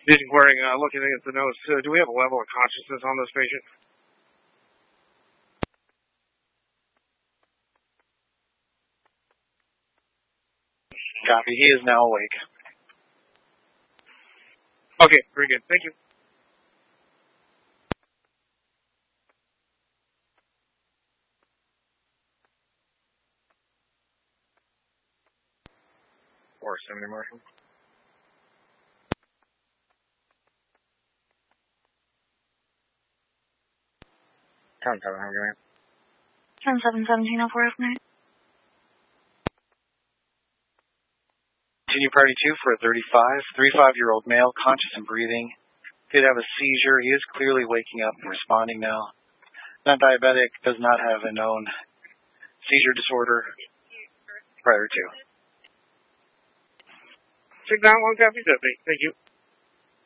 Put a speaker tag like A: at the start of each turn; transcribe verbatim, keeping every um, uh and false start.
A: This inquiring, uh, looking at the notes, uh, do we have a level of consciousness on this patient?
B: Copy. He is now awake.
A: Okay, very good. Thank you. four seventy, Marshal. ten seven, how are you doing?
C: ten seven seventeen oh four F nine.
B: Continue party two for a thirty-five. thirty-five-year-old male, conscious and breathing. Did have a seizure. He is clearly waking up and responding now. Not diabetic, does not have a known seizure disorder prior to.
A: Check down one copy, Thank you.